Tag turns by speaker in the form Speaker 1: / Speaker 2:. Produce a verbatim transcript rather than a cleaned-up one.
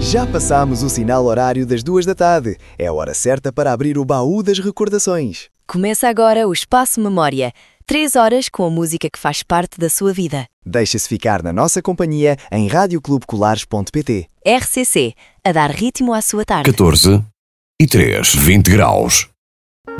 Speaker 1: Já passámos o sinal horário das duas da tarde. É a hora certa para abrir o baú das recordações.
Speaker 2: Começa agora o Espaço Memória. Três horas com a música que faz parte da sua vida.
Speaker 1: Deixa-se ficar na nossa companhia em rádio clube colares ponto pt.
Speaker 2: R C C, a dar ritmo à sua tarde.
Speaker 3: catorze e três, vinte graus.